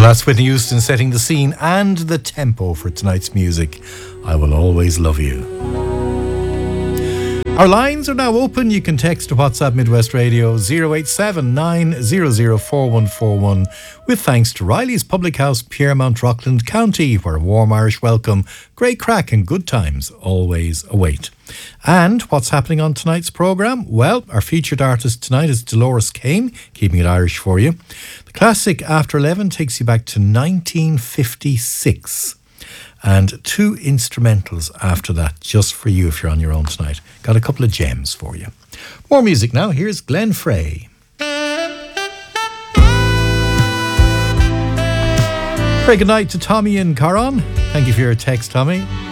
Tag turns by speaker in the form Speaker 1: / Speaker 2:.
Speaker 1: That's Whitney Houston setting the scene and the tempo for tonight's music. I Will Always Love You. Our lines are now open. You can text to WhatsApp Midwest Radio 087 900 4141 with thanks to Riley's Public House, Piermount, Rockland County, where a warm Irish welcome, great crack and good times always await. And what's happening on tonight's programme? Well, our featured artist tonight is Dolores Kane, keeping it Irish for you. The classic After 11 takes you back to 1956. And two instrumentals after that, just for you if you're on your own tonight. Got a couple of gems for you. More music now. Here's Glenn Frey. Very good night to Tommy in Carron. Thank you for your text, Tommy.